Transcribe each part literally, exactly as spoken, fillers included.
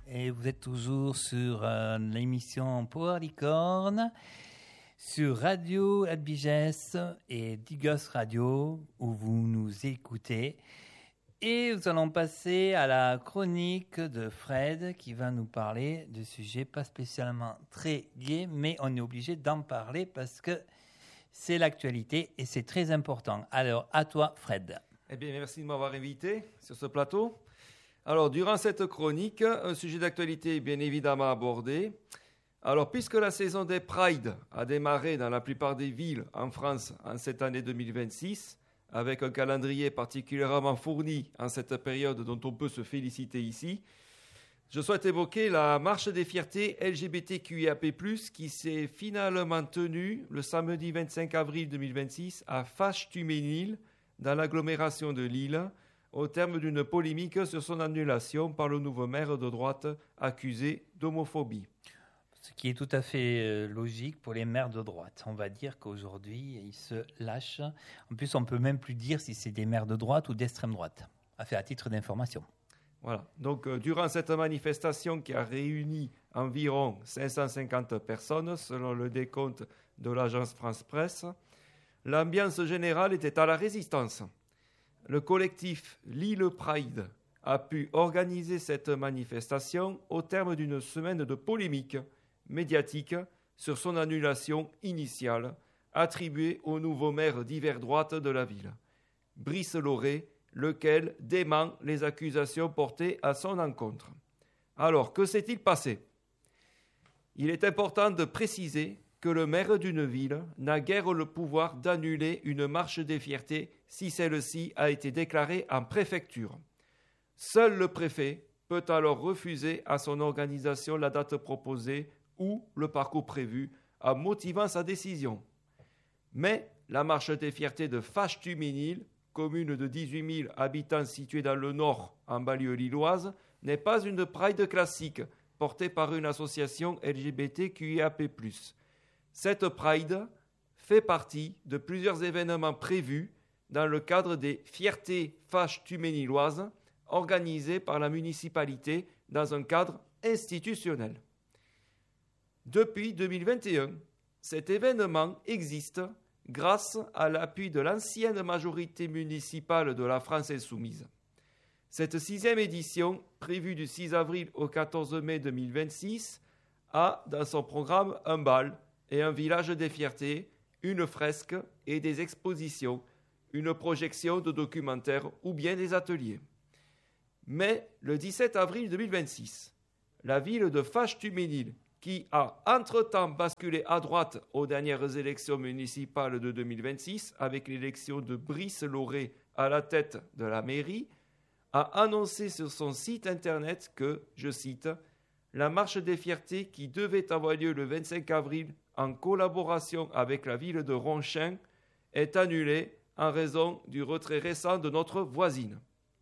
et vous êtes toujours sur euh, l'émission Power Licorne, sur Radio Adbigès et Digos Radio, où vous nous écoutez. Et nous allons passer à la chronique de Fred, qui va nous parler de sujets pas spécialement très gais, mais on est obligé d'en parler parce que c'est l'actualité et c'est très important. Alors, à toi, Fred. Eh bien, merci de m'avoir invité sur ce plateau. Alors, durant cette chronique, un sujet d'actualité est bien évidemment abordé. Alors, puisque la saison des Pride a démarré dans la plupart des villes en France en cette année deux mille vingt-six, avec un calendrier particulièrement fourni en cette période dont on peut se féliciter ici, je souhaite évoquer la marche des fiertés L G B T Q I A P plus, qui s'est finalement tenue le samedi vingt-cinq avril deux mille vingt-six à Fâche-Tuménil, dans l'agglomération de Lille, au terme d'une polémique sur son annulation par le nouveau maire de droite accusé d'homophobie. Ce qui est tout à fait euh, logique pour les maires de droite. On va dire qu'aujourd'hui, ils se lâchent. En plus, on ne peut même plus dire si c'est des maires de droite ou d'extrême droite, à faire à titre d'information. Voilà. Donc, euh, durant cette manifestation qui a réuni environ cinq cent cinquante personnes, selon le décompte de l'agence France Presse, l'ambiance générale était à la résistance. Le collectif Lille Pride a pu organiser cette manifestation au terme d'une semaine de polémique médiatique sur son annulation initiale, attribuée au nouveau maire d'hiver droite de la ville, Brice Lauré, lequel dément les accusations portées à son encontre. Alors, que s'est-il passé ? Il est important de préciser que le maire d'une ville n'a guère le pouvoir d'annuler une marche des fiertés si celle-ci a été déclarée en préfecture. Seul le préfet peut alors refuser à son organisation la date proposée ou le parcours prévu en motivant sa décision. Mais la marche des fiertés de Fâche-Tuménil, commune de dix-huit mille habitants située dans le nord, en banlieue lilloise, n'est pas une Pride classique portée par une association L G B T Q I A P plus. Cette Pride fait partie de plusieurs événements prévus dans le cadre des Fiertés Fâche-Tuméniloises organisées par la municipalité dans un cadre institutionnel. Depuis deux mille vingt et un, cet événement existe grâce à l'appui de l'ancienne majorité municipale de la France insoumise. Cette sixième édition, prévue du six avril au quatorze mai deux mille vingt-six, a dans son programme un bal et un village des fiertés, une fresque et des expositions, une projection de documentaires ou bien des ateliers. Mais le dix-sept avril deux mille vingt-six, la ville de Fâche-Tuménil, qui a entre-temps basculé à droite aux dernières élections municipales de deux mille vingt-six, avec l'élection de Brice Lauré à la tête de la mairie, a annoncé sur son site internet que, je cite, « La marche des fiertés qui devait avoir lieu le vingt-cinq avril en collaboration avec la ville de Ronchin est annulée en raison du retrait récent de notre voisine. »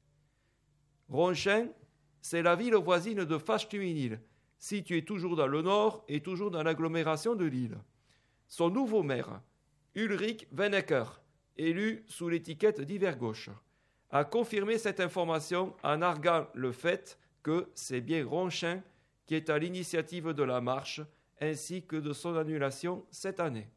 Ronchin, c'est la ville voisine de Fâche-Tuménil, située toujours dans le nord et toujours dans l'agglomération de Lille. Son nouveau maire, Ulrich Wennecker, élu sous l'étiquette d'hiver gauche, a confirmé cette information en arguant le fait que c'est bien Ronchin qui est à l'initiative de la marche ainsi que de son annulation cette année.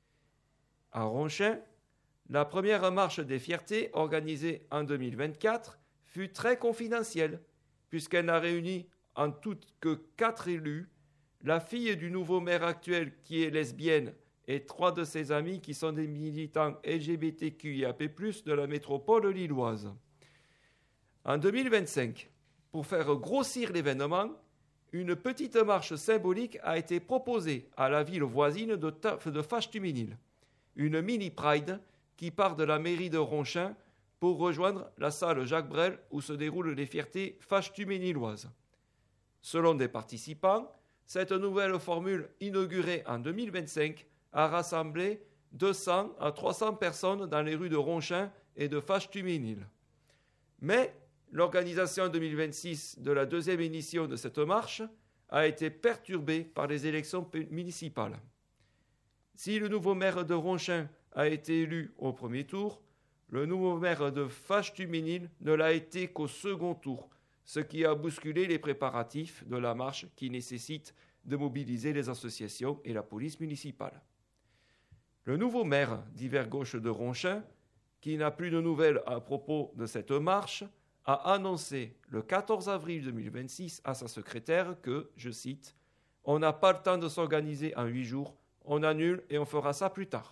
À Ronchin, la première marche des fiertés organisée en deux mille vingt-quatre fut très confidentielle puisqu'elle n'a réuni en tout que quatre élus, la fille du nouveau maire actuel qui est lesbienne et trois de ses amis qui sont des militants L G B T Q I A P plus, de la métropole lilloise. En deux mille vingt-cinq, pour faire grossir l'événement, une petite marche symbolique a été proposée à la ville voisine de, de Fâche-Tuménil, une mini-pride qui part de la mairie de Ronchin pour rejoindre la salle Jacques Brel où se déroulent les fiertés Fâche-Tuméniloises. Selon des participants, cette nouvelle formule inaugurée en deux mille vingt-cinq a rassemblé deux cents à trois cents personnes dans les rues de Ronchin et de Fâche-Tuménil. Mais l'organisation en deux mille vingt-six de la deuxième édition de cette marche a été perturbée par les élections municipales. Si le nouveau maire de Ronchin a été élu au premier tour, le nouveau maire de Fâche-Tuménil ne l'a été qu'au second tour, ce qui a bousculé les préparatifs de la marche qui nécessite de mobiliser les associations et la police municipale. Le nouveau maire d'Hiver Gauche de Ronchin, qui n'a plus de nouvelles à propos de cette marche, a annoncé le quatorze avril deux mille vingt-six à sa secrétaire que, je cite, « On n'a pas le temps de s'organiser en huit jours, on annule et on fera ça plus tard. »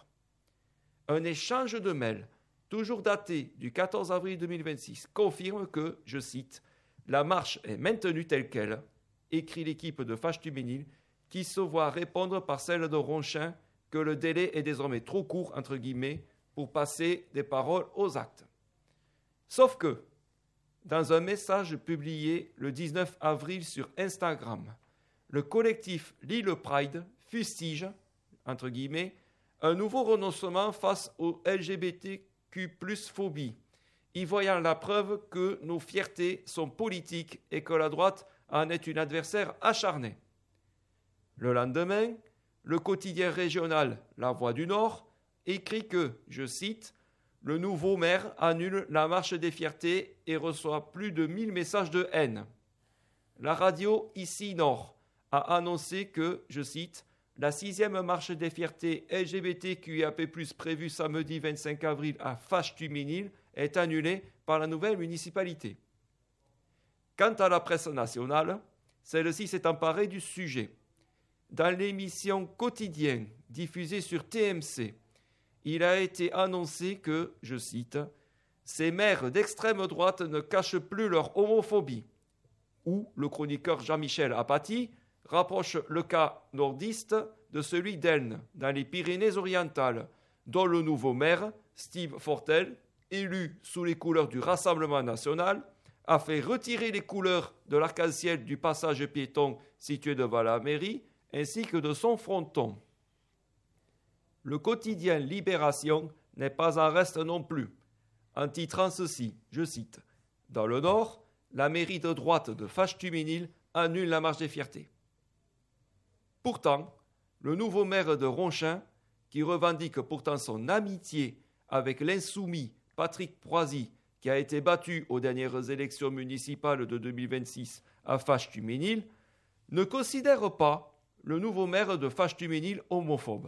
Un échange de mails, toujours daté du quatorze avril deux mille vingt-six, confirme que, je cite, « La marche est maintenue telle qu'elle », écrit l'équipe de Fâche-Tuménil, qui se voit répondre par celle de Ronchin que le délai est désormais trop court, entre guillemets, pour passer des paroles aux actes. Sauf que, dans un message publié le dix-neuf avril sur Instagram, le collectif Lille Pride fustige, entre guillemets, un nouveau renoncement face aux L G B T Q plus phobie, y voyant la preuve que nos fiertés sont politiques et que la droite en est une adversaire acharnée. Le lendemain, le quotidien régional La Voix du Nord écrit que, je cite, « Le nouveau maire annule la marche des fiertés et reçoit plus de mille messages de haine. » La radio Ici Nord a annoncé que, je cite, « La sixième marche des fiertés L G B T Q I A P plus, prévue samedi vingt-cinq avril à Fâche-Tuménil est annulée par la nouvelle municipalité. » Quant à la presse nationale, celle-ci s'est emparée du sujet. Dans l'émission Quotidien diffusée sur T M C, il a été annoncé que, je cite, « Ces maires d'extrême droite ne cachent plus leur homophobie », où le chroniqueur Jean-Michel Apathy rapproche le cas nordiste de celui d'Elne, dans les Pyrénées-Orientales, dont le nouveau maire, Steve Fortel, élu sous les couleurs du Rassemblement national, a fait retirer les couleurs de l'arc-en-ciel du passage piéton situé devant la mairie, ainsi que de son fronton. Le quotidien Libération n'est pas en reste non plus, en titrant ceci, je cite, « Dans le Nord, la mairie de droite de Fâche-Tuménil annule la marche des fiertés. » Pourtant, le nouveau maire de Ronchin, qui revendique pourtant son amitié avec l'insoumis Patrick Proisy, qui a été battu aux dernières élections municipales de deux mille vingt-six à Fâche-Tuménil, ne considère pas le nouveau maire de Fâche-Tuménil homophobe.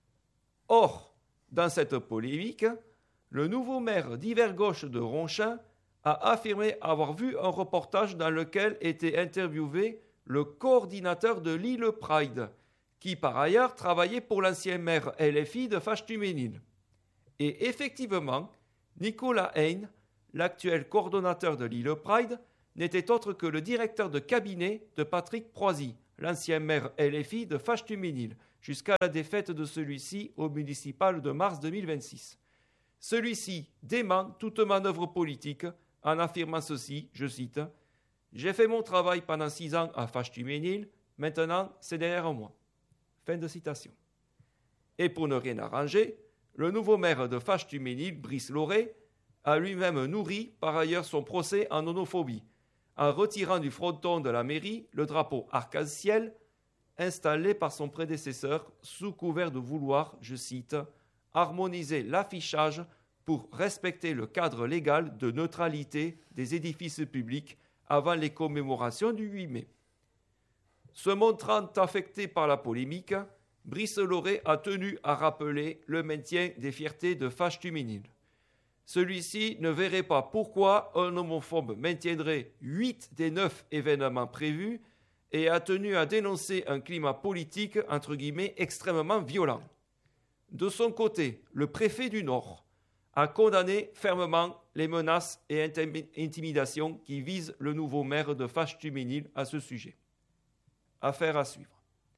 Or, dans cette polémique, le nouveau maire d'Hiver Gauche de Ronchin a affirmé avoir vu un reportage dans lequel était interviewé le coordinateur de Lille Pride, qui par ailleurs travaillait pour l'ancien maire L F I de Fâche-Tuménil. Et effectivement, Nicolas Haine, l'actuel coordonnateur de Lille Pride, n'était autre que le directeur de cabinet de Patrick Proisy, l'ancien maire L F I de Fâche-Tuménil, jusqu'à la défaite de celui-ci au municipal de mars deux mille vingt-six. Celui-ci dément toute manœuvre politique en affirmant ceci, je cite, « J'ai fait mon travail pendant six ans à Fâche-Tuménil, maintenant c'est derrière moi. » Fin de citation. Et pour ne rien arranger, le nouveau maire de Fâche-Tuménil, Brice Lauré, a lui-même nourri par ailleurs son procès en homophobie, en retirant du fronton de la mairie le drapeau arc-en-ciel installé par son prédécesseur sous couvert de vouloir, je cite, « harmoniser l'affichage pour respecter le cadre légal de neutralité des édifices publics avant les commémorations du huit mai. » Se montrant affecté par la polémique, Brice Lauré a tenu à rappeler le maintien des fiertés de Fâche-Tuménil. Celui-ci ne verrait pas pourquoi un homophobe maintiendrait huit des neuf événements prévus et a tenu à dénoncer un climat politique, entre guillemets, extrêmement violent. De son côté, le préfet du Nord a condamné fermement les menaces et intimidations qui visent le nouveau maire de Fâche-Tuménil à ce sujet. Affaire à suivre.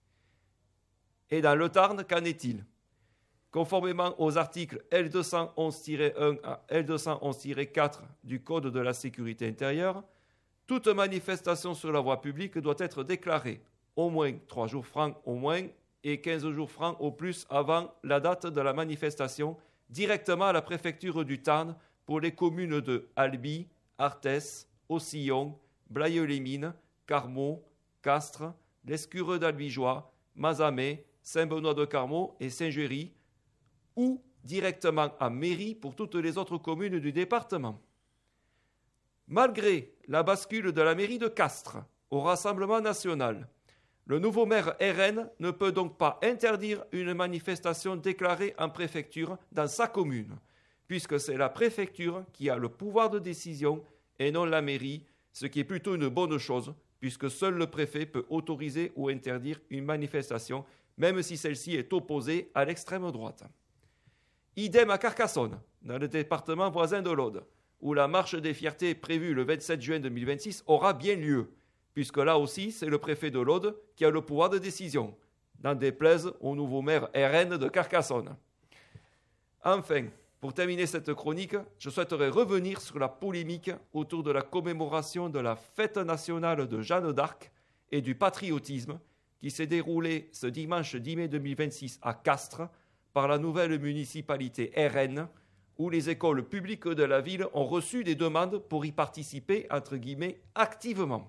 Et dans le Tarn, qu'en est-il ? Conformément aux articles L deux cent onze tiret un à L deux cent onze tiret quatre du Code de la sécurité intérieure, toute manifestation sur la voie publique doit être déclarée au moins trois jours francs au moins et quinze jours francs au plus avant la date de la manifestation directement à la préfecture du Tarn pour les communes de Albi, Arthès, Aussillon, Blaye-les-Mines, Carmaux, Castres, l'Escureux d'Albigeois, Mazamet, Saint-Benoît-de-Carmaux et Saint-Géry, ou directement à mairie pour toutes les autres communes du département. Malgré la bascule de la mairie de Castres au Rassemblement national, le nouveau maire R N ne peut donc pas interdire une manifestation déclarée en préfecture dans sa commune, puisque c'est la préfecture qui a le pouvoir de décision et non la mairie, ce qui est plutôt une bonne chose, puisque seul le préfet peut autoriser ou interdire une manifestation, même si celle-ci est opposée à l'extrême droite. Idem à Carcassonne, dans le département voisin de l'Aude, où la marche des fiertés prévue le vingt-sept juin deux mille vingt-six aura bien lieu, puisque là aussi, c'est le préfet de l'Aude qui a le pouvoir de décision, n'en déplaise au nouveau maire R N de Carcassonne. Enfin, pour terminer cette chronique, je souhaiterais revenir sur la polémique autour de la commémoration de la fête nationale de Jeanne d'Arc et du patriotisme qui s'est déroulée ce dimanche dix mai deux mille vingt-six à Castres par la nouvelle municipalité R N, où les écoles publiques de la ville ont reçu des demandes pour y participer, entre guillemets, activement.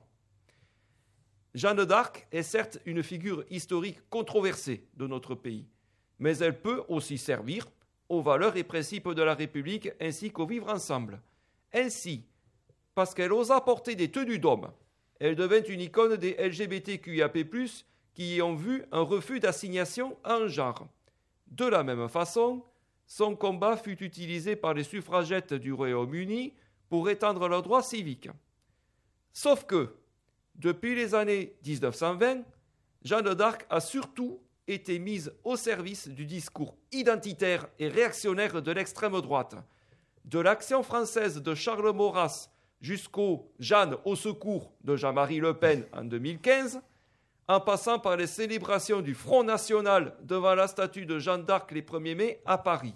Jeanne d'Arc est certes une figure historique controversée de notre pays, mais elle peut aussi servir aux valeurs et principes de la République ainsi qu'au vivre ensemble. Ainsi, parce qu'elle osa porter des tenues d'homme, elle devint une icône des L G B T Q I A P plus, qui y ont vu un refus d'assignation à un genre. De la même façon, son combat fut utilisé par les suffragettes du Royaume-Uni pour étendre leurs droits civiques. Sauf que, depuis les années dix-neuf cent vingt, Jeanne d'Arc a surtout été mise au service du discours identitaire et réactionnaire de l'extrême droite. De l'Action française de Charles Maurras jusqu'au Jeanne au secours de Jean-Marie Le Pen en deux mille quinze, en passant par les célébrations du Front National devant la statue de Jeanne d'Arc les premier mai à Paris.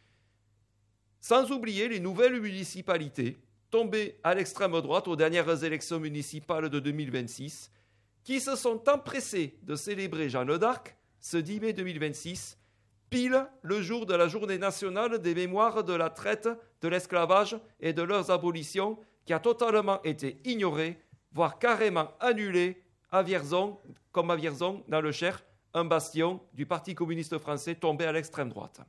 Sans oublier les nouvelles municipalités tombées à l'extrême droite aux dernières élections municipales de deux mille vingt-six, qui se sont empressées de célébrer Jeanne d'Arc ce dix mai deux mille vingt-six, pile le jour de la journée nationale des mémoires de la traite, de l'esclavage et de leurs abolitions, qui a totalement été ignorée, voire carrément annulée à Vierzon, comme à Vierzon, dans le Cher, un bastion du Parti communiste français tombé à l'extrême droite.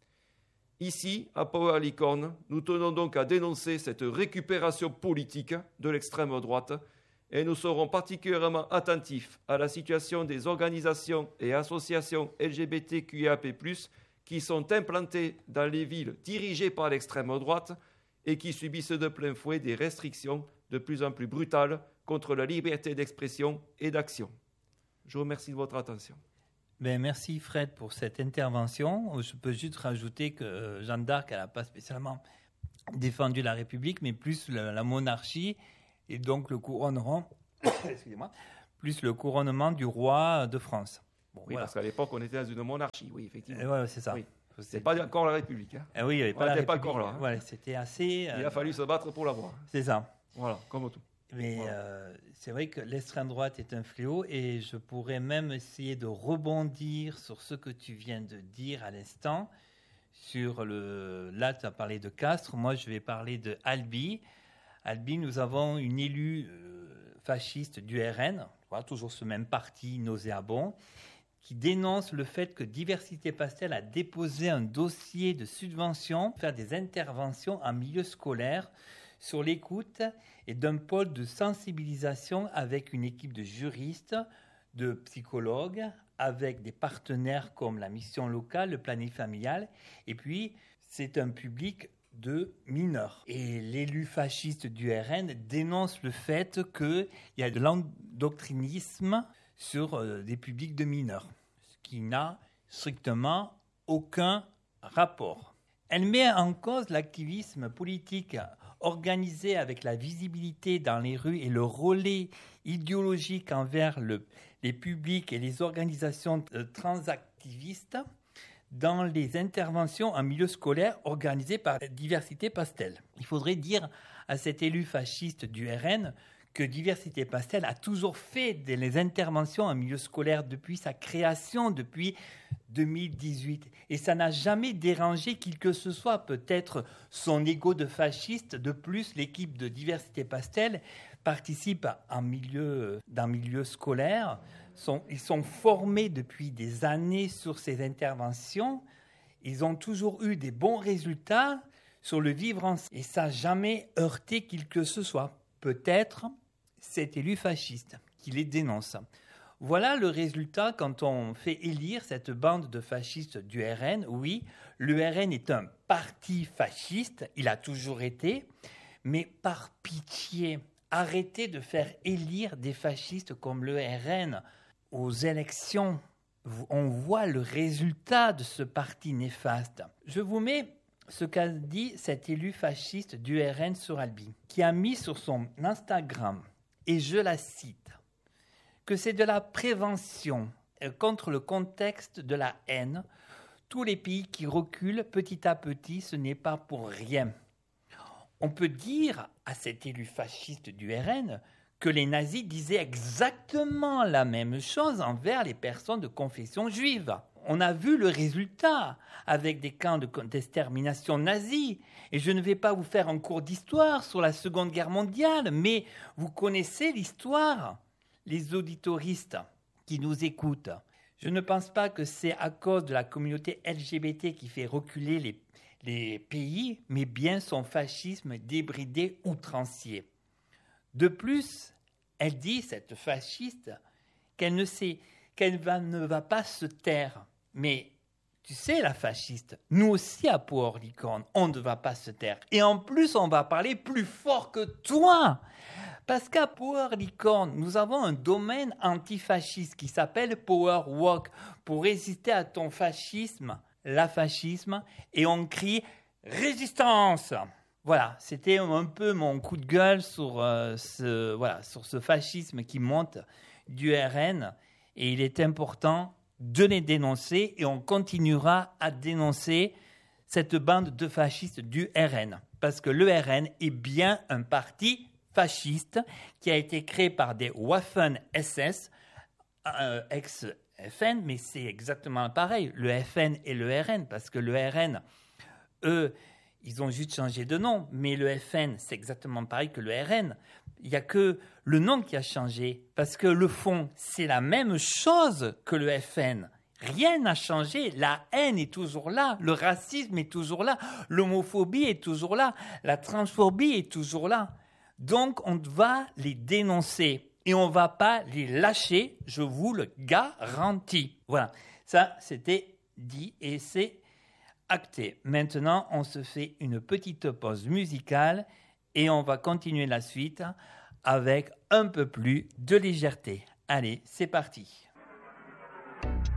Ici, à Power Licorne, nous tenons donc à dénoncer cette récupération politique de l'extrême droite et nous serons particulièrement attentifs à la situation des organisations et associations L G B T Q I A P plus, qui sont implantées dans les villes dirigées par l'extrême droite et qui subissent de plein fouet des restrictions de plus en plus brutales contre la liberté d'expression et d'action. Je vous remercie de votre attention. Ben, merci Fred pour cette intervention. Je peux juste rajouter que Jeanne d'Arc, elle n'a pas spécialement défendu la République, mais plus la, la monarchie et donc le couronnement, excusez-moi, plus le couronnement du roi de France. Bon, oui, voilà. Parce qu'à l'époque, on était dans une monarchie, oui, effectivement. Euh, ouais, c'est ça. Oui. C'est pas encore la République. Hein. Ah oui, il n'y avait pas on la République. République. Pas encore là. Hein. Ouais, c'était assez. Euh, il a fallu se battre pour l'avoir. C'est ça. Voilà, comme tout. Mais voilà. euh, c'est vrai que l'extrême droite est un fléau et je pourrais même essayer de rebondir sur ce que tu viens de dire à l'instant. Sur le, là, tu as parlé de Castres. Moi, je vais parler de Albi. Albi, nous avons une élue euh, fasciste du R N, voilà, toujours ce même parti nauséabond, qui dénonce le fait que Diversité Pastel a déposé un dossier de subvention pour faire des interventions en milieu scolaire sur l'écoute et d'un pôle de sensibilisation avec une équipe de juristes, de psychologues, avec des partenaires comme la mission locale, le planning familial, et puis c'est un public de mineurs. Et l'élu fasciste du R N dénonce le fait qu'il y a de l'endoctrinisme sur euh, des publics de mineurs, ce qui n'a strictement aucun rapport. Elle met en cause l'activisme politique organisé avec la visibilité dans les rues et le relais idéologique envers le, les publics et les organisations transactivistes dans les interventions en milieu scolaire organisées par Diversité Pastel. Il faudrait dire à cet élu fasciste du R N que Diversité Pastel a toujours fait des interventions en milieu scolaire depuis sa création, depuis deux mille dix-huit. Et ça n'a jamais dérangé qui que ce soit. Peut-être son ego de fasciste. De plus, l'équipe de Diversité Pastel participe en milieu, dans le milieu scolaire. Sont, ils sont formés depuis des années sur ces interventions. Ils ont toujours eu des bons résultats sur le vivre ensemble. Et ça n'a jamais heurté qui que ce soit. Peut-être cet élu fasciste qui les dénonce. Voilà le résultat quand on fait élire cette bande de fascistes du R N. Oui, le R N est un parti fasciste, il a toujours été, mais par pitié, arrêtez de faire élire des fascistes comme le R N aux élections. On voit le résultat de ce parti néfaste. Je vous mets ce qu'a dit cet élu fasciste du R N sur Albi, qui a mis sur son Instagram, et je la cite, que c'est de la prévention contre le contexte de la haine. Tous les pays qui reculent petit à petit, ce n'est pas pour rien. On peut dire à cet élu fasciste du R N que les nazis disaient exactement la même chose envers les personnes de confession juive. On a vu le résultat avec des camps d'extermination nazis. Et je ne vais pas vous faire un cours d'histoire sur la Seconde Guerre mondiale, mais vous connaissez l'histoire, les auditoristes qui nous écoutent. Je ne pense pas que c'est à cause de la communauté L G B T qui fait reculer les, les pays, mais bien son fascisme débridé outrancier. De plus, elle dit, cette fasciste, qu'elle ne sait, qu'elle va, ne va pas se taire. Mais tu sais, la fasciste, nous aussi à Power Licorne, on ne va pas se taire. Et en plus, on va parler plus fort que toi. Parce qu'à Power Licorne, nous avons un domaine antifasciste qui s'appelle Power Walk pour résister à ton fascisme, la fascisme, et on crie résistance. Voilà, c'était un peu mon coup de gueule sur, euh, ce, voilà, sur ce fascisme qui monte du R N. Et il est important de les dénoncer et on continuera à dénoncer cette bande de fascistes du R N. Parce que le R N est bien un parti fasciste qui a été créé par des Waffen-S S, euh, ex-F N, mais c'est exactement pareil, le F N et le R N, parce que le R N, eux, ils ont juste changé de nom, mais le F N, c'est exactement pareil que le R N. Il n'y a que le nom qui a changé, parce que le fond, c'est la même chose que le F N. Rien n'a changé, la haine est toujours là, le racisme est toujours là, l'homophobie est toujours là, la transphobie est toujours là. Donc, on va les dénoncer et on ne va pas les lâcher, je vous le garantis. Voilà, ça, c'était dit et c'est acté. Maintenant, on se fait une petite pause musicale et on va continuer la suite avec un peu plus de légèreté. Allez, c'est parti.